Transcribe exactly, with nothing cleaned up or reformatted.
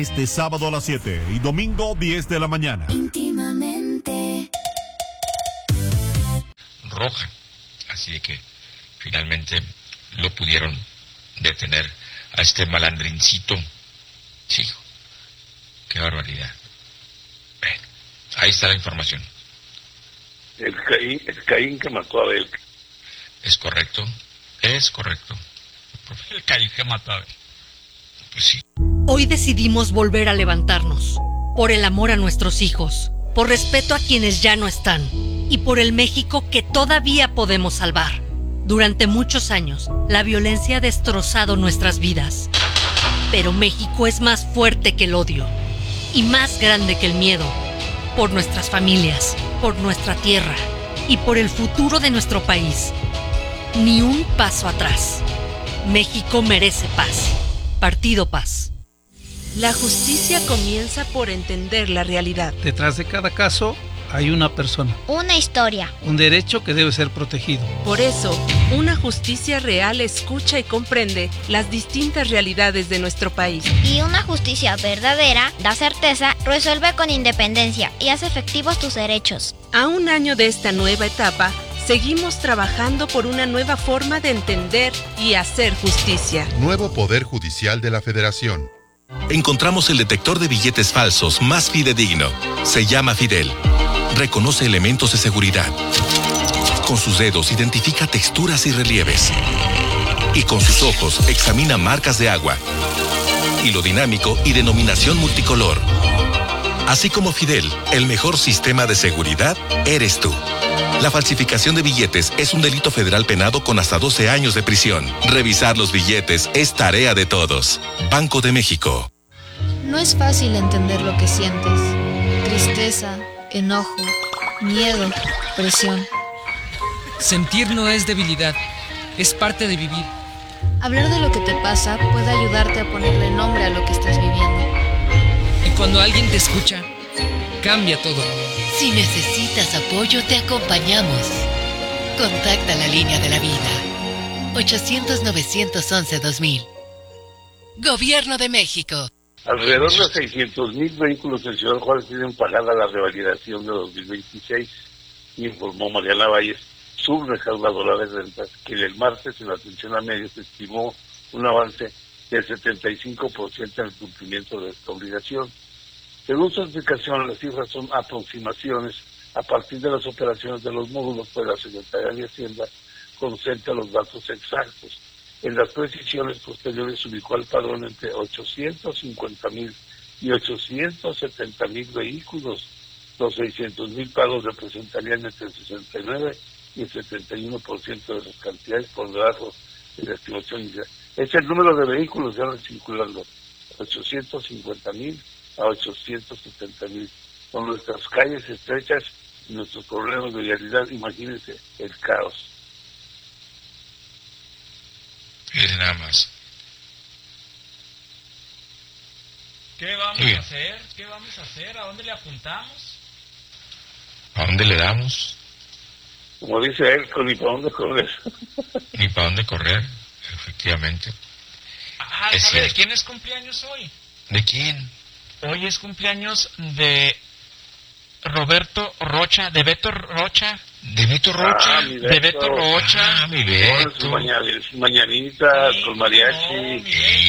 este sábado a las siete y domingo diez de la mañana. Íntimamente roja, así de que finalmente lo pudieron detener a este malandrincito. Sí, qué barbaridad. Bueno, ahí está la información. El Caín, el Caín que mató a Abel. Es correcto, es correcto. El Caín que mató a Abel. Pues sí. Hoy decidimos volver a levantarnos, por el amor a nuestros hijos, por respeto a quienes ya no están, y por el México que todavía podemos salvar. Durante muchos años, la violencia ha destrozado nuestras vidas. Pero México es más fuerte que el odio, y más grande que el miedo. Por nuestras familias, por nuestra tierra, y por el futuro de nuestro país. Ni un paso atrás. México merece paz. Partido Paz. La justicia comienza por entender la realidad. Detrás de cada caso hay una persona. Una historia. Un derecho que debe ser protegido. Por eso, una justicia real escucha y comprende las distintas realidades de nuestro país. Y una justicia verdadera da certeza, resuelve con independencia y hace efectivos tus derechos. A un año de esta nueva etapa, seguimos trabajando por una nueva forma de entender y hacer justicia. Nuevo Poder Judicial de la Federación. Encontramos el detector de billetes falsos más fidedigno. Se llama Fidel. Reconoce elementos de seguridad. Con sus dedos identifica texturas y relieves. Y con sus ojos examina marcas de agua. Hilo dinámico y denominación multicolor. Así como Fidel, el mejor sistema de seguridad eres tú. La falsificación de billetes es un delito federal penado con hasta doce años de prisión. Revisar los billetes es tarea de todos. Banco de México. No es fácil entender lo que sientes. Tristeza, enojo, miedo, presión. Sentir no es debilidad, es parte de vivir. Hablar de lo que te pasa puede ayudarte a ponerle nombre a lo que estás viviendo. Y cuando alguien te escucha, cambia todo. Si necesitas apoyo, te acompañamos. Contacta la línea de la vida. ochocientos, novecientos once, dos mil. Gobierno de México. Alrededor de seiscientos mil vehículos en Ciudad Juárez tienen pagada la revalidación de dos mil veintiséis, informó Mariana Valles, subrecaudadora de rentas, que el martes en la atención a medios estimó un avance del setenta y cinco por ciento en el cumplimiento de esta obligación. Según su explicación, las cifras son aproximaciones a partir de las operaciones de los módulos, pues la Secretaría de Hacienda concentra los datos exactos. En las precisiones posteriores se ubicó al padrón entre ochocientos cincuenta mil y ochocientos setenta mil vehículos. Los seiscientos mil pagos representarían entre el sesenta y nueve y el setenta y uno por ciento de las cantidades por debajo de la estimación inicial. Es el número de vehículos que van circulando, ochocientos cincuenta mil a ochocientos setenta mil. Con nuestras calles estrechas y nuestros problemas de vialidad, imagínense el caos. Miren nada más. ¿Qué vamos a hacer? ¿Qué vamos a hacer? ¿A dónde le apuntamos? ¿A dónde le damos? Como dice él, ni para dónde correr. Ni para dónde correr, efectivamente. Ah, es ¿sabe cierto. de quién es cumpleaños hoy? ¿De quién? Hoy es cumpleaños de Roberto Rocha, de Beto Rocha. ¿De Beto Rocha? Ah, de Beto Rocha. Ah, mi Beto. Sus mañanitas, con mariachi. No,